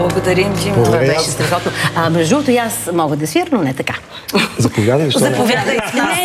Благодарим ти. Това беше страхотно. Между другото, и аз мога да свиря, но не така. Заповядай, защо? Заповядай.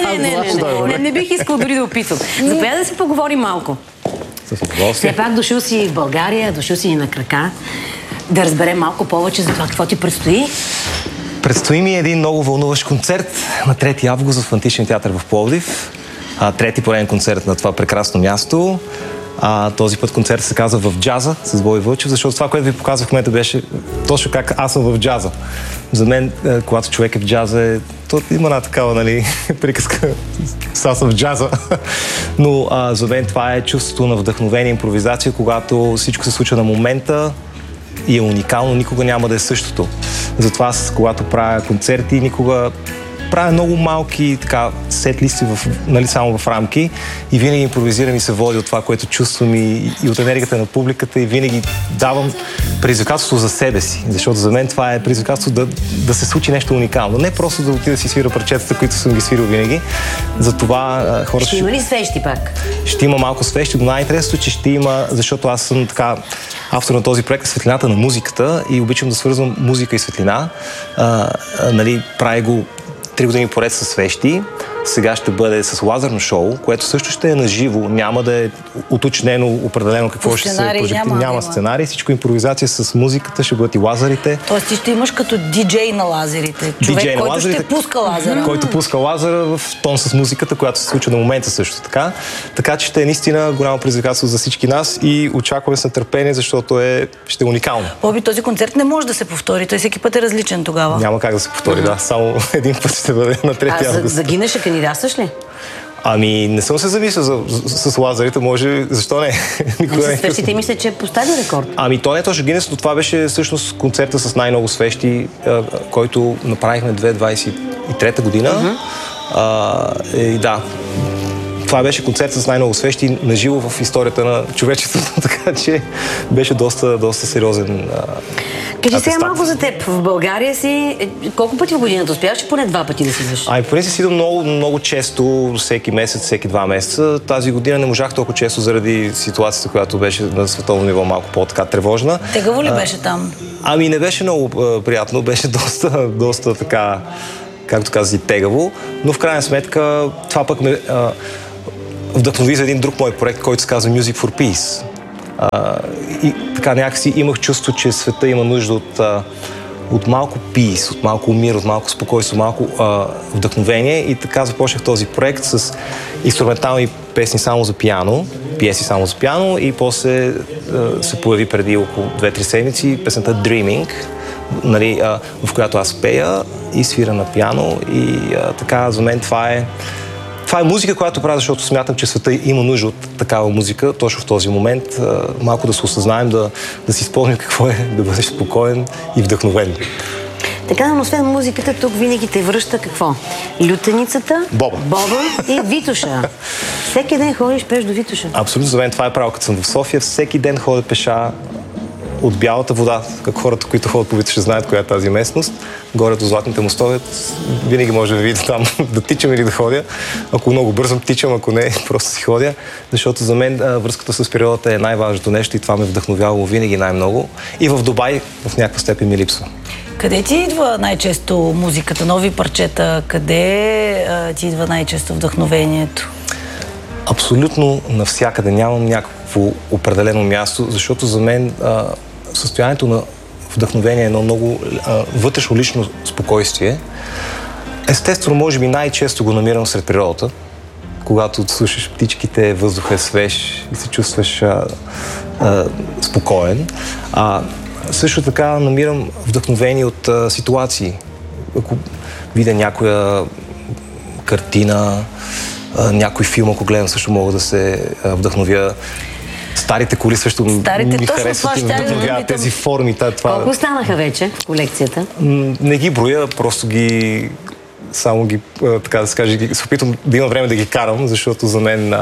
Не бих искал дори да опитвам. Заповядай да си поговорим малко. Все пак дошъл си в България, дошъл си на крака. Да разберем малко повече за това какво ти предстои. Предстои ми един много вълнуващ концерт на 3 август в Античния театър в Пловдив. Трети пореден концерт на това прекрасно място. Този път концерт се казва в джаза с Бой Вълчев, защото това, което ви показах в момента, беше точно как аз съм в джаза. За мен, когато човек е в джаза, то има една такава, нали, приказка, аз съм в джаза. Но за мен това е чувството на вдъхновение, импровизация, когато всичко се случва на момента и е уникално, никога няма да е същото. Затова аз, когато правя концерти, никога правя много малки сет-листи, нали, само в рамки и винаги импровизирам и се води от това, което чувствам и от енергията на публиката и винаги давам предизвикателство за себе си, защото за мен това е предизвикателство да се случи нещо уникално. Не просто да отида да си свира парчетата, които съм ги свирил винаги. Затова хората... Ще има ли свещи пак? Ще има малко свещи, но най-интересното, че ще има, защото аз съм автор на този проект, светлината на музиката и обичам да свързвам музика и светлина. Нали, прави го 3 години поред със свещи. Сега ще бъде с лазерно шоу, което също ще е наживо. Няма да е уточнено, определено какво ще се прожектира. Няма сценарий. Всичко импровизация с музиката, ще бъдат и лазерите. Тоест ти ще имаш като диджей на лазерите. Човек, който ще пуска лазера. Който пуска лазера в тон с музиката, която се случва на момента също така. Така че ще е наистина голямо предизвикателство за всички нас и очакваме с нетърпение, защото ще е уникално. Боби, този концерт не може да се повтори. Той всеки път е различен тогава. Няма как да се повтори, да. Само един път ще бъде на 3 август. За Гинеш кандидатстваш ли? Не съм се замислил с лазерите, може, защо не? С свещите мисля, че постави рекорд. То не е точно Гинес, но това беше всъщност концерта с най-много свещи, който направихме 2023 година. Да, това беше концерт с най-много свещи наживо в историята на човечеството, така че беше доста сериозен. Кажи сега малко за теб. В България си колко пъти в годината успяваш, поне 2 пъти да си идваш? Поне си идвам много често, всеки месец, всеки 2 месеца. Тази година не можах толкова често заради ситуацията, която беше на световно ниво малко по-така тревожна. Тегаво ли беше там? Не беше много приятно, беше доста така, както казах, тегаво, но в крайна сметка това пък ме вдъхнови за един друг мой проект, който се казва Music for Peace. И така някакси имах чувство, че света има нужда от малко peace, от малко мир, от малко спокойствие, малко вдъхновение и така започнах този проект с инструментални песни само за пиано, пиеси само за пиано и после се появи преди около 2-3 седмици песента Dreaming, нали, в която аз пея и свира на пиано и така за мен това е музика, която правя, защото смятам, че света има нужда от такава музика, точно в този момент. Малко да се осъзнаем, да си спомним какво е да бъдеш спокоен и вдъхновен. Така, но освен музиката, тук винаги те връща какво? Лютеницата, Боба и Витоша. Всеки ден ходиш пеш до Витоша. Абсолютно, за мен това е право. Като съм в София, всеки ден ходя пеша от бялата вода, как хората, които ходят по Витоша, знаят коя е тази местност. Горе до Златните мостове, винаги може да видите там да тичам или да ходя. Ако много бързам, тичам, ако не, просто си ходя. Защото за мен връзката с природата е най-важното нещо и това ме вдъхновявало винаги най-много. И в Дубай в някаква степен ми липсва. Къде ти идва най-често музиката, нови парчета? Къде ти идва най-често вдъхновението? Абсолютно навсякъде. Нямам някакво определено място, защото за мен състоянието на вдъхновение е едно много вътрешно лично спокойствие. Естествено, може би най-често го намирам сред природата, когато слушаш птичките, въздуха е свеж и се чувстваш спокоен. Също така намирам вдъхновение от ситуации. Ако видя някоя картина, някой филм, ако гледам, също мога да се вдъхновя. Старите коли също ми харесват и вдъхновяват тези форми. Колко станаха вече в колекцията? Не ги броя, просто само ги, така да се каже, се опитвам да имам време да ги карам, защото за мен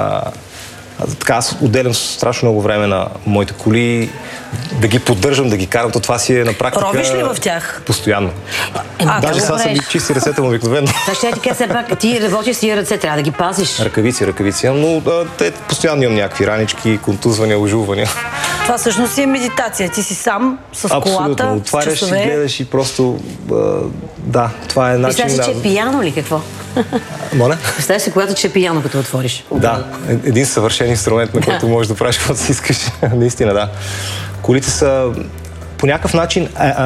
аз отделям страшно много време на моите коли, да ги поддържам, да ги карам, то това си е на практика... Ровиш ли в тях? Постоянно. Даже сега съм ги чисти ръцете му обикновено. Това ще ти кажа, все пак ти работиш с тия ръце, трябва да ги пазиш. Ръкавици, но постоянно имам някакви ранички, контузвания, ожувания. Това всъщност е медитация. Ти си сам с колата. Абсолютно. Отваряш и гледаш и просто... да, това е начин... Представя си, че е пияно ли какво? Моля? Представя си, когато че е пияно, като отвориш. Да, един съвършен инструмент, на който можеш да правиш каквото си искаш. Наистина, да. Колите са по някакъв начин...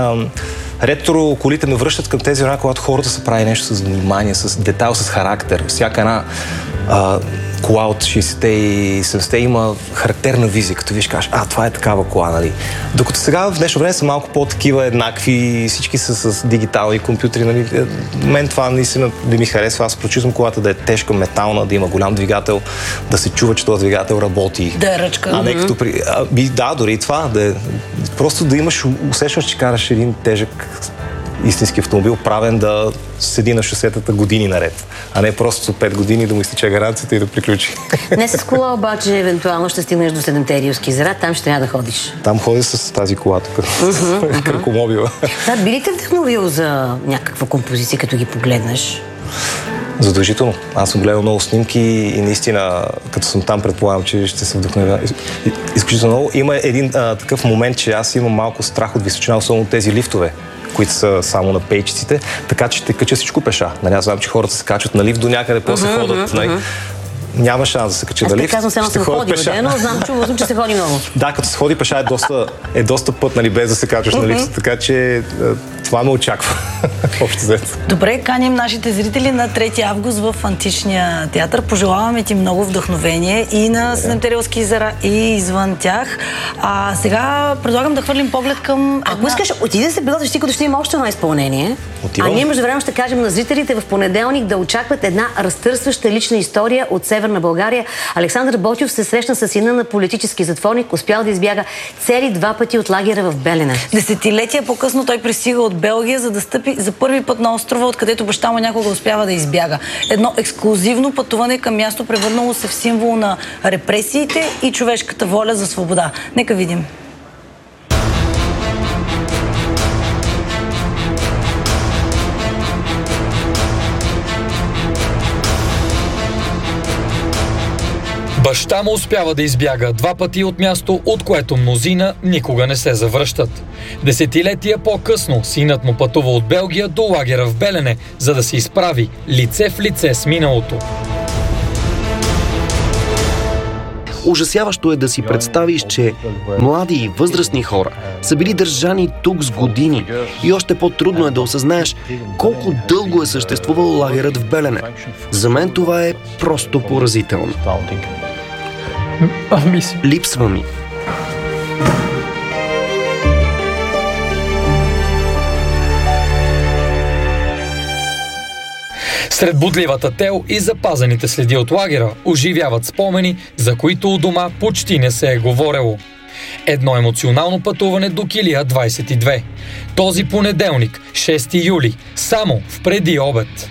ретро колите ме връщат към тези времена, когато хората са прави нещо с внимание, с детайл, с характер. Всяка една кола от 60-те и 70-те има характерна визия, като виж кажеш, това е такава кола, нали? Докато сега в днешно време са малко по-такива еднакви, всички са с дигитални компютри, нали? Мен това наистина не ми харесва. Аз предпочитам колата да е тежка, метална, да има голям двигател, да се чува, че този двигател работи. Да е ръчка. А не като при... да, дори и това. Просто да имаш усещаш, че караш един тежък истински автомобил, правен да седи на шосетата години наред, а не просто 5 години да му изтече гаранцията и да приключи. Не с кола, обаче, евентуално ще стигнеш до 7-те Рилски езера, там ще трябва да ходиш. Там ходя с тази кола тук, кръкомобила. Да, би ли те вдъхновил за някаква композиция, като ги погледнеш? Задължително. Аз съм гледал много снимки и наистина, като съм там, предполагам, че ще се вдъхновя изключително много. Има един такъв момент, че аз имам малко страх от височина, особено от тези лифтове, които са само на пейчиците, така че ще кача всичко пеша. Нали, аз знам, че хората се качват на лифт до някъде, после ходят. Няма шанс да се качи на лифт. Аз те казвам, само съм ходил, но чувал съм, че се ходи много. Да, като се ходи пеша е доста път, нали, без да се качваш на лифт, така че това ме очаква. Общо взето. Добре, каним нашите зрители на 3 август в Античния театър. Пожелаваме ти много вдъхновение и на 7-те Рилски езера, и извън тях. Сега предлагам да хвърлим поглед към... Ако искаш, отиде се било, защото ще има още едно изпълнение. Отивам. А ние междувременно ще кажем на зрителите в понеделник да очакват една разтърсваща лична история от Северна България. Александър Ботйов се срещна с сина на политически затворник, успял да избяга цели 2 пъти от лагера в Белене. Десетилетия по-късно той пристига от Белгия, за да стъпи за първи път на острова, откъдето баща му някога успява да избяга. Едно ексклузивно пътуване към място, превърнало се в символ на репресиите и човешката воля за свобода. Нека видим. Баща му успява да избяга 2 пъти от място, от което мнозина никога не се завръщат. Десетилетия по-късно синът му пътува от Белгия до лагера в Белене, за да се изправи лице в лице с миналото. Ужасяващо е да си представиш, че млади и възрастни хора са били държани тук с години и още по-трудно е да осъзнаеш колко дълго е съществувал лагерът в Белене. За мен това е просто поразително. Липсва ми. Сред будливата тел и запазените следи от лагера оживяват спомени, за които у дома почти не се е говорело. Едно емоционално пътуване до Килия 22. Този понеделник, 6 юли, само в преди обед.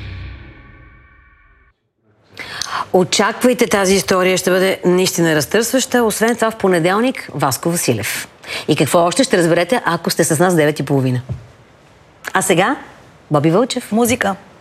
Очаквайте, тази история ще бъде наистина разтърсваща. Освен това в понеделник Васко Василев. И какво още ще разберете, ако сте с нас 9:30. А сега Боби Вълчев. Музика.